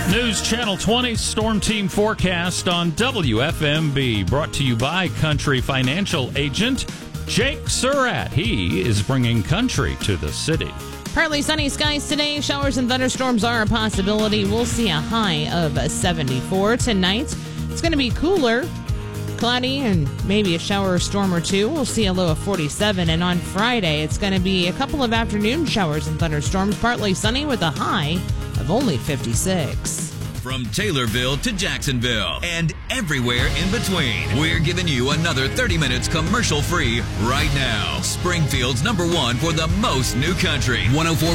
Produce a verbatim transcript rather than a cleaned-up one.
News Channel twenty Storm Team Forecast on W F M B. Brought to you by Country Financial Agent Jake Surratt. He is bringing country to the city. Partly sunny skies today. Showers and thunderstorms are a possibility. We'll see a high of seventy-four tonight. It's going to be cooler, cloudy, and maybe a shower or storm or two. We'll see a low of forty-seven. And on Friday, it's going to be a couple of afternoon showers and thunderstorms. Partly sunny with a high of only fifty-six. From Taylorville to Jacksonville and everywhere in between, we're giving you another thirty minutes commercial free right now. Springfield's number one for the most new country. one oh four